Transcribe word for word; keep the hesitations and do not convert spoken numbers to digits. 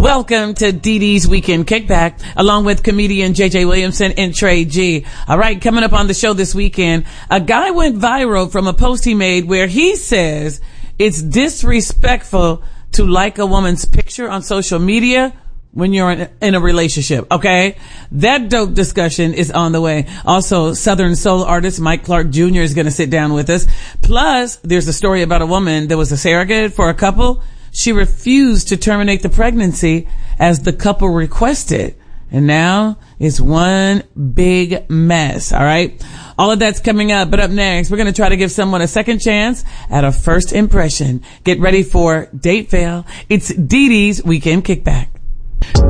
Welcome to Dee Dee's Weekend Kickback, along with comedian J J Williamson and Trey G. All right, coming up on the show this weekend, a guy went viral from a post he made where he says it's disrespectful to like a woman's picture on social media when you're in, in a relationship, okay? That dope discussion is on the way. Also, Southern soul artist Mike Clark Junior is going to sit down with us. Plus, there's a story about a woman that was a surrogate for a couple. She refused to terminate the pregnancy as the couple requested. And now it's one big mess, all right? All of that's coming up. But up next, we're going to try to give someone a second chance at a first impression. Get ready for Date Fail. It's Dee Dee's Weekend Kickback.